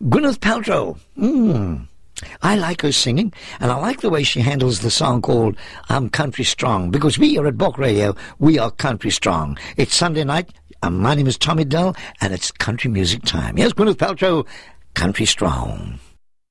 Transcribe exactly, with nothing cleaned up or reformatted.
Gwyneth Paltrow. Mm. I like her singing, and I like the way she handles the song called I'm Country Strong, because we here at Bulk Radio, we are country strong. It's Sunday night. Um, my name is Tommy Dell, and it's country music time. Here's Gwyneth Paltrow, Country Strong.